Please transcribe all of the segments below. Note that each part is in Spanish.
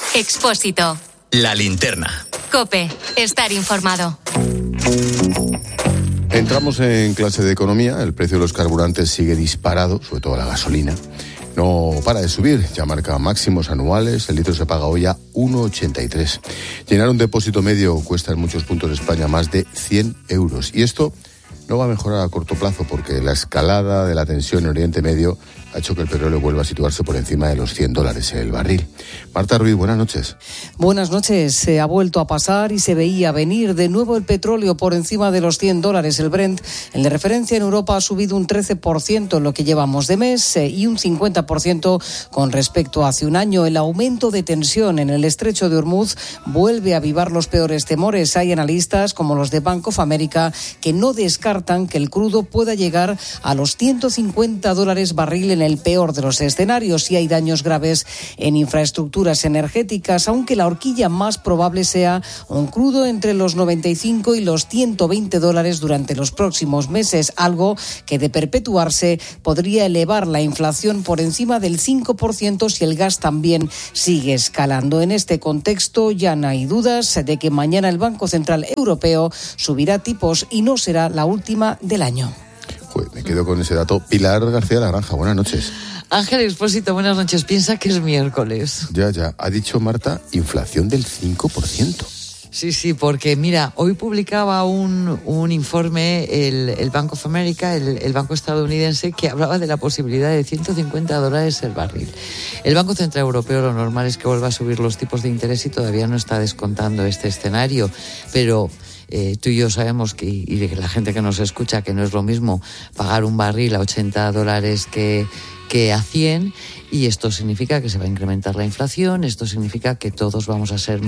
Expósito. La linterna. COPE. Estar informado. Entramos en clase de economía. El precio de los carburantes sigue disparado, sobre todo la gasolina. No para de subir, ya marca máximos anuales. El litro se paga hoy a 1,83. Llenar un depósito medio cuesta en muchos puntos de España más de 100 euros. Y esto no va a mejorar a corto plazo porque la escalada de la tensión en Oriente Medio ha hecho que el petróleo vuelva a situarse por encima de los $100 el barril. Marta Ruiz, buenas noches. Buenas noches. Se ha vuelto a pasar y se veía venir de nuevo el petróleo por encima de los $100. El Brent, el de referencia en Europa, ha subido un 13% en lo que llevamos de mes y un 50% con respecto a hace un año. El aumento de tensión en el estrecho de Hormuz vuelve a avivar los peores temores. Hay analistas como los de Bank of America que no descartan que el crudo pueda llegar a los $150 barril en el peor de los escenarios, y hay daños graves en infraestructuras energéticas, aunque la horquilla más probable sea un crudo entre los 95 y los $120 durante los próximos meses, algo que de perpetuarse podría elevar la inflación por encima del 5% si el gas también sigue escalando. En este contexto ya no hay dudas de que mañana el Banco Central Europeo subirá tipos y no será la última del año. Me quedo con ese dato. Pilar García de la Granja, buenas noches. Ángel Expósito, buenas noches. Piensa que es miércoles. Ya. Ha dicho Marta, inflación del 5%. Sí, porque mira, hoy publicaba un informe el Bank of America, el banco estadounidense, que hablaba de la posibilidad de $150 el barril. El Banco Central Europeo lo normal es que vuelva a subir los tipos de interés y todavía no está descontando este escenario, pero tú y yo sabemos y la gente que nos escucha, que no es lo mismo pagar un barril a $80 que a 100, y esto significa que se va a incrementar la inflación, esto significa que todos vamos a ser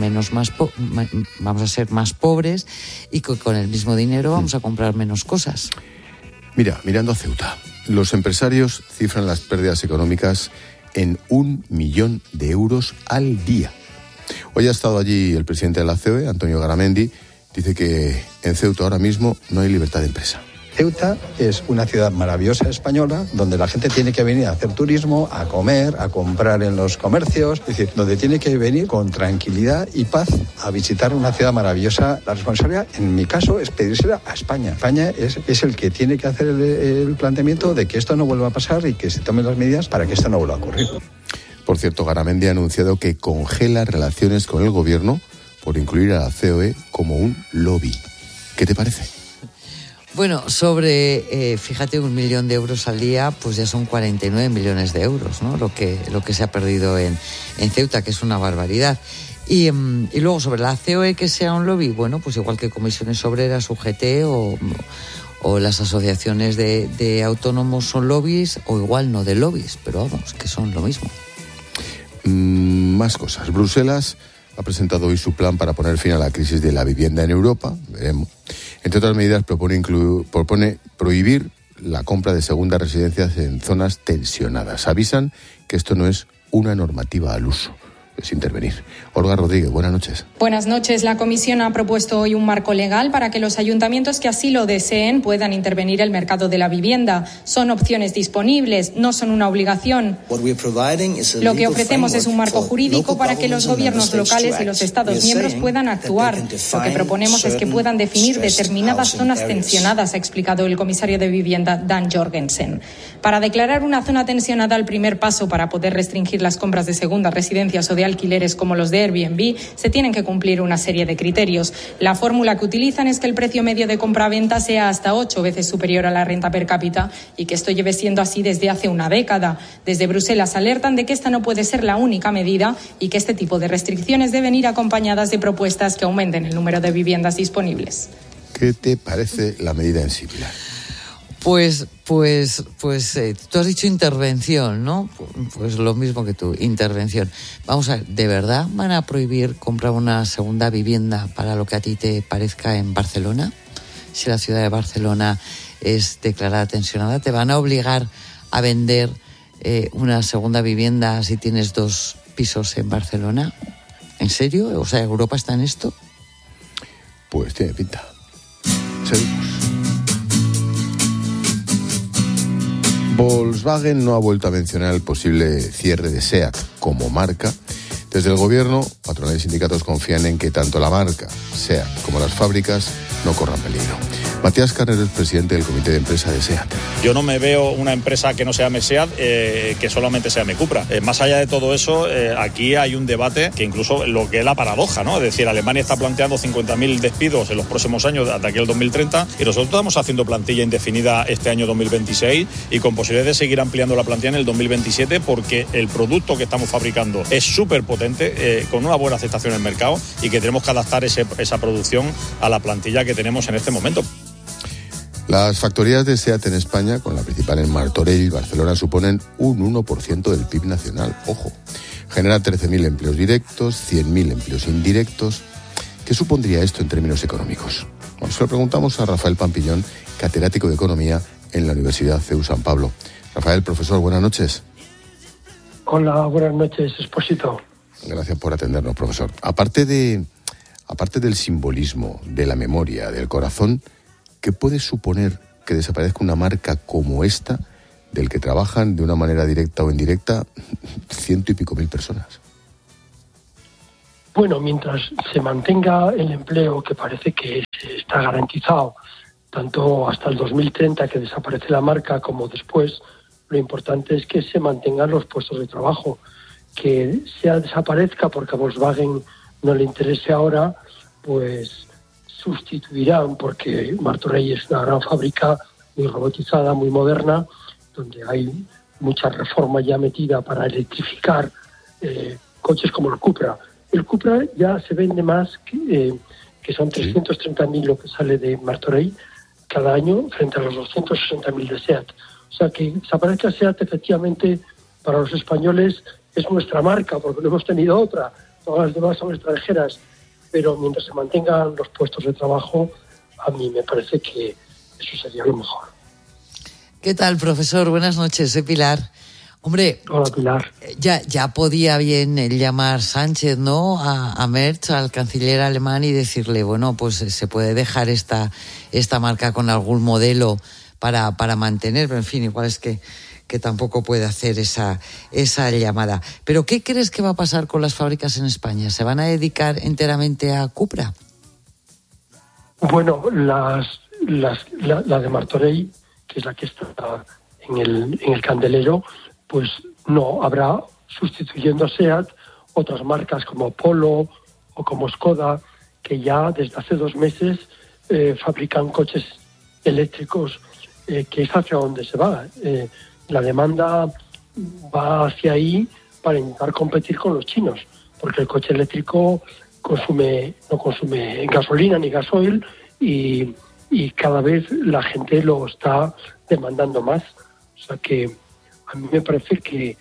más pobres y que con el mismo dinero vamos a comprar menos cosas. Mira, mirando a Ceuta, los empresarios cifran las pérdidas económicas en 1 millón de euros al día. Hoy ha estado allí el presidente de la COE, Antonio Garamendi. Dice que en Ceuta ahora mismo no hay libertad de empresa. Ceuta es una ciudad maravillosa española donde la gente tiene que venir a hacer turismo, a comer, a comprar en los comercios, es decir, donde tiene que venir con tranquilidad y paz a visitar una ciudad maravillosa. La responsabilidad, en mi caso, es pedírsela a España. España es el que tiene que hacer el planteamiento de que esto no vuelva a pasar y que se tomen las medidas para que esto no vuelva a ocurrir. Por cierto, Garamendi ha anunciado que congela relaciones con el gobierno por incluir a la COE como un lobby. ¿Qué te parece? Bueno, sobre, fíjate, 1 millón de euros al día, pues ya son 49 millones de euros, ¿no? Lo que se ha perdido en Ceuta, que es una barbaridad. Y luego sobre la COE, que sea un lobby, bueno, pues igual que Comisiones Obreras, UGT o las asociaciones de autónomos son lobbies, o igual no de lobbies, pero vamos, que son lo mismo. Más cosas. Bruselas ha presentado hoy su plan para poner fin a la crisis de la vivienda en Europa. Veremos. Entre otras medidas, propone prohibir la compra de segundas residencias en zonas tensionadas. Avisan que esto no es una normativa al uso, es intervenir. Olga Rodríguez, buenas noches. Buenas noches. La Comisión ha propuesto hoy un marco legal para que los ayuntamientos que así lo deseen puedan intervenir el mercado de la vivienda. Son opciones disponibles, no son una obligación. Lo que ofrecemos es un marco jurídico para que los gobiernos locales y los Estados miembros puedan actuar. Lo que proponemos es que puedan definir determinadas zonas tensionadas, ha explicado el comisario de Vivienda, Dan Jorgensen. Para declarar una zona tensionada, el primer paso para poder restringir las compras de segundas residencias o de alquileres como los de Airbnb, se tienen que cumplir una serie de criterios. La fórmula que utilizan es que el precio medio de compra-venta sea hasta 8 veces superior a la renta per cápita y que esto lleve siendo así desde hace una década. Desde Bruselas alertan de que esta no puede ser la única medida y que este tipo de restricciones deben ir acompañadas de propuestas que aumenten el número de viviendas disponibles. ¿Qué te parece la medida en sí, Pilar? Pues tú has dicho intervención, ¿no? Pues lo mismo que tú, intervención. Vamos a ver, ¿de verdad van a prohibir comprar una segunda vivienda para lo que a ti te parezca en Barcelona? Si la ciudad de Barcelona es declarada tensionada, ¿te van a obligar a vender una segunda vivienda si tienes 2 pisos en Barcelona? ¿En serio? O sea, ¿Europa está en esto? Pues tiene pinta. Seguimos. Volkswagen no ha vuelto a mencionar el posible cierre de SEAT como marca, Desde el gobierno, patronal y sindicatos confían en que tanto la marca, SEAT, como las fábricas no corran peligro. Matías Carrero es presidente del comité de empresa de SEAT. Yo no me veo una empresa que no se llame SEAT, que solamente se llame Cupra. Más allá de todo eso, aquí hay un debate que incluso lo que es la paradoja, ¿no? Es decir, Alemania está planteando 50.000 despidos en los próximos años, hasta aquí el 2030, y nosotros estamos haciendo plantilla indefinida este año 2026 y con posibilidades de seguir ampliando la plantilla en el 2027 porque el producto que estamos fabricando es súper potente, con una buena aceptación en el mercado y que tenemos que adaptar esa producción a la plantilla que tenemos en este momento. Las factorías de SEAT en España, con la principal en Martorell, Barcelona, suponen un 1% del PIB nacional. Ojo, genera 13.000 empleos directos, 100.000 empleos indirectos. ¿Qué supondría esto en términos económicos? Bueno, se lo preguntamos a Rafael Pampillón, catedrático de Economía en la Universidad CEU San Pablo. Rafael, profesor, buenas noches. Hola, buenas noches, Expósito. Gracias por atendernos, profesor. Aparte del simbolismo, de la memoria, del corazón, ¿qué puede suponer que desaparezca una marca como esta, del que trabajan de una manera directa o indirecta 100 y pico mil personas? Bueno, mientras se mantenga el empleo, que parece que está garantizado, tanto hasta el 2030 que desaparece la marca como después, lo importante es que se mantengan los puestos de trabajo. Que SEAT desaparezca porque a Volkswagen no le interese ahora, pues sustituirán, porque Martorell es una gran fábrica muy robotizada, muy moderna, donde hay mucha reforma ya metida para electrificar coches como el Cupra. El Cupra ya se vende más, que son 330.000 lo que sale de Martorell cada año, frente a los 260.000 de SEAT. O sea, que desaparezca SEAT, efectivamente, para los españoles es nuestra marca, porque no hemos tenido otra. Todas las demás son extranjeras. Pero mientras se mantengan los puestos de trabajo, a mí me parece que eso sería lo mejor. ¿Qué tal, profesor? Buenas noches, soy Pilar. Hombre, hola, Pilar. Ya podía bien llamar Sánchez, ¿no?, a Merz, al canciller alemán, y decirle, bueno, pues se puede dejar esta marca con algún modelo para mantener, pero en fin, igual es que tampoco puede hacer esa llamada. ¿Pero qué crees que va a pasar con las fábricas en España? ¿Se van a dedicar enteramente a Cupra? Bueno, la de Martorell, que es la que está en el candelero, pues no habrá, sustituyendo a SEAT, otras marcas como Polo o como Skoda, que ya desde hace 2 meses fabrican coches eléctricos, que es hacia donde se va. La demanda va hacia ahí para intentar competir con los chinos, porque el coche eléctrico no consume gasolina ni gasoil y cada vez la gente lo está demandando más. O sea que a mí me parece que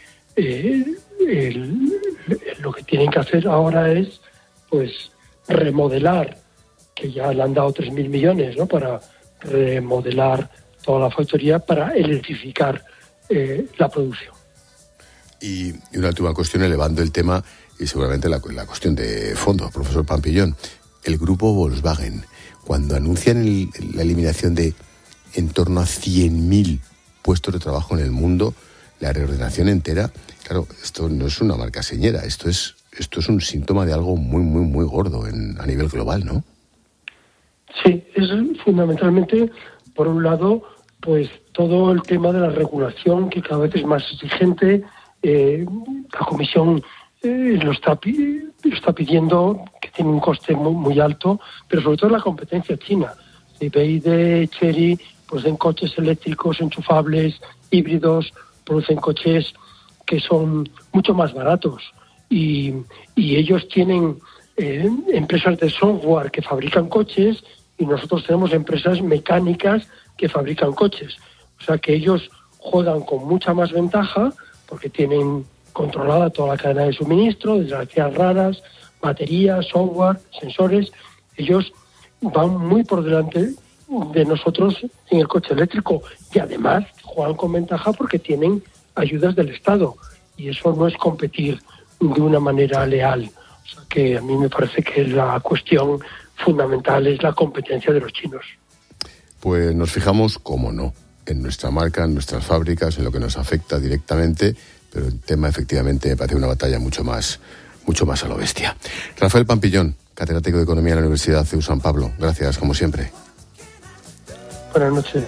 lo que tienen que hacer ahora es pues remodelar, que ya le han dado 3.000 millones, ¿no?, para remodelar toda la factoría para electrificar la producción. Y una última cuestión, elevando el tema, y seguramente la cuestión de fondo, profesor Pampillón. El grupo Volkswagen, cuando anuncian la eliminación de en torno a 100.000 puestos de trabajo en el mundo, la reordenación entera, claro, esto no es una marca señera, esto es un síntoma de algo muy, muy, muy gordo a nivel global, ¿no? Sí, es fundamentalmente, por un lado, pues todo el tema de la regulación, que cada vez es más exigente. La Comisión lo está pidiendo, que tiene un coste muy, muy alto, pero sobre todo la competencia china. BYD, Chery, producen coches eléctricos, enchufables, híbridos, producen coches que son mucho más baratos. Y ellos tienen empresas de software que fabrican coches y nosotros tenemos empresas mecánicas que fabrican coches. O sea que ellos juegan con mucha más ventaja porque tienen controlada toda la cadena de suministro, desgracias raras, baterías, software, sensores. Ellos van muy por delante de nosotros en el coche eléctrico y además juegan con ventaja porque tienen ayudas del Estado y eso no es competir de una manera leal. O sea que a mí me parece que la cuestión fundamental es la competencia de los chinos. Pues nos fijamos, cómo no, en nuestra marca, en nuestras fábricas, en lo que nos afecta directamente, pero el tema efectivamente me parece una batalla mucho más mucho más a lo bestia. Rafael Pampillón, catedrático de Economía en la Universidad CEU San Pablo. Gracias, como siempre. Buenas noches.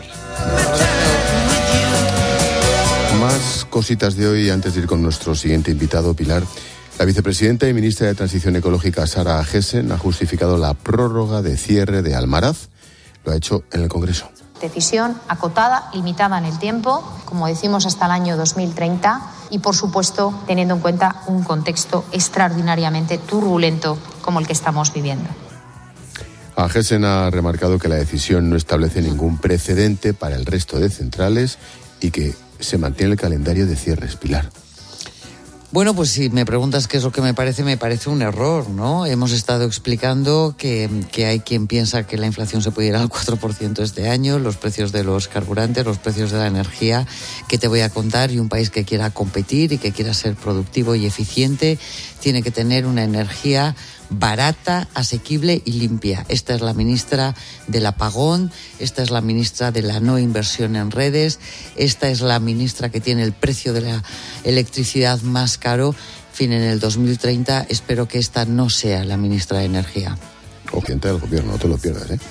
Más cositas de hoy antes de ir con nuestro siguiente invitado, Pilar. La vicepresidenta y ministra de Transición Ecológica, Sara Agesen, ha justificado la prórroga de cierre de Almaraz. Lo ha hecho en el Congreso. Decisión acotada, limitada en el tiempo, como decimos, hasta el año 2030 y, por supuesto, teniendo en cuenta un contexto extraordinariamente turbulento como el que estamos viviendo. Agesen ha remarcado que la decisión no establece ningún precedente para el resto de centrales y que se mantiene el calendario de cierres, Pilar. Bueno, pues si me preguntas qué es lo que me parece un error, ¿no? Hemos estado explicando que hay quien piensa que la inflación se puede ir al 4% este año, los precios de los carburantes, los precios de la energía, que te voy a contar, y un país que quiera competir y que quiera ser productivo y eficiente tiene que tener una energía barata, asequible y limpia. Esta es la ministra del apagón, esta es la ministra de la no inversión en redes, esta es la ministra que tiene el precio de la electricidad más caro. En fin, en el 2030 espero que esta no sea la ministra de Energía. O gente del gobierno, no te lo pierdas, ¿eh?